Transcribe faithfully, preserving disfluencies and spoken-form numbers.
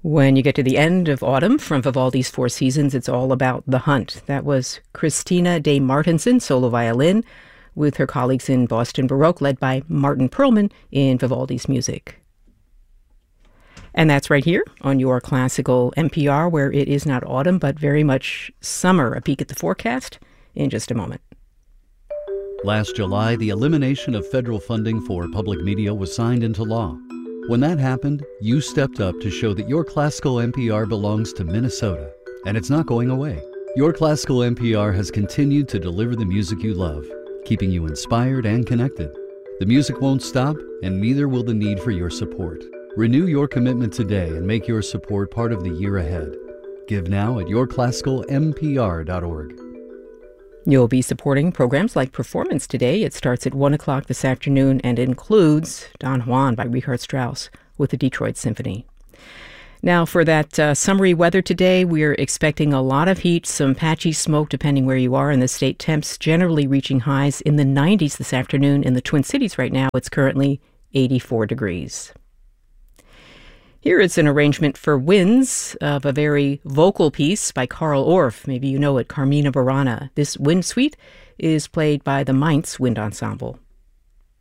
When you get to the end of autumn from Vivaldi's Four Seasons, it's all about the hunt. That was Christina de Martensen, solo violin, with her colleagues in Boston Baroque, led by Martin Perlman in Vivaldi's music. And that's right here on your classical N P R, where it is not autumn, but very much summer. A peek at the forecast in just a moment. Last July, the elimination of federal funding for public media was signed into law. When that happened, you stepped up to show that your classical N P R belongs to Minnesota, and it's not going away. Your classical N P R has continued to deliver the music you love, keeping you inspired and connected. The music won't stop, and neither will the need for your support. Renew your commitment today and make your support part of the year ahead. Give now at your classical n p r dot org. You'll be supporting programs like Performance Today. It starts at one o'clock this afternoon and includes Don Juan by Richard Strauss with the Detroit Symphony. Now, for that uh, summery weather today, we're expecting a lot of heat, some patchy smoke depending where you are in the state. Temps generally reaching highs in the nineties this afternoon. In the Twin Cities right now, it's currently eighty-four degrees. Here is an arrangement for winds of a very vocal piece by Carl Orff. Maybe you know it, Carmina Burana. This wind suite is played by the Mainz Wind Ensemble.